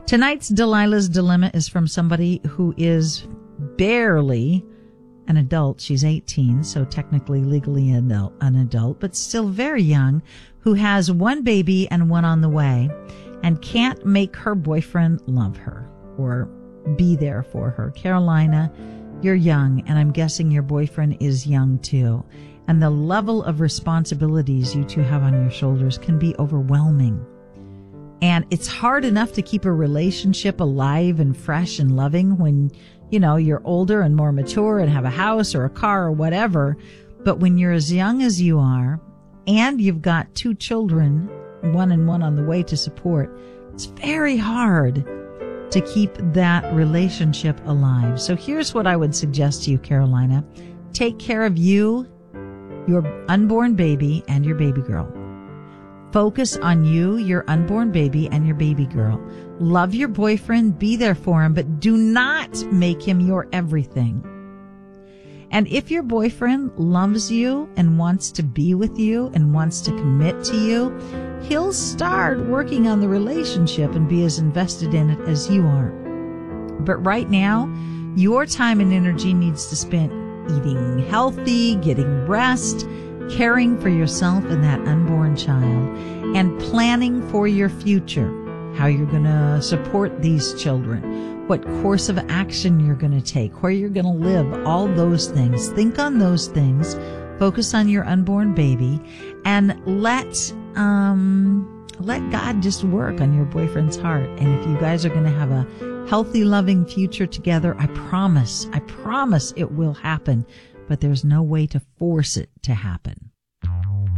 Tonight's Delilah's Dilemma is from somebody who is barely an adult. She's 18, so technically legally an adult, but still very young, who has one baby and one on the way and can't make her boyfriend love her or be there for her. Carolina, you're young, and I'm guessing your boyfriend is young too. And the level of responsibilities you two have on your shoulders can be overwhelming. And it's hard enough to keep a relationship alive and fresh and loving when, you know, you're older and more mature and have a house or a car or whatever. But when you're as young as you are and you've got 2 children, one and one on the way to support, it's very hard to keep that relationship alive. So here's what I would suggest to you, Carolina. Take care of you, your unborn baby, and your baby girl. Focus on you, your unborn baby, and your baby girl. Love your boyfriend, be there for him, but do not make him your everything. And if your boyfriend loves you and wants to be with you and wants to commit to you, he'll start working on the relationship and be as invested in it as you are. But right now, your time and energy needs to spend eating healthy, getting rest, caring for yourself and that unborn child, and planning for your future, how you're going to support these children, what course of action you're going to take, where you're going to live, all those things. Think on those things, focus on your unborn baby, and let God just work on your boyfriend's heart. And if you guys are going to have a healthy, loving future together, I promise it will happen. But there's no way to force it to happen.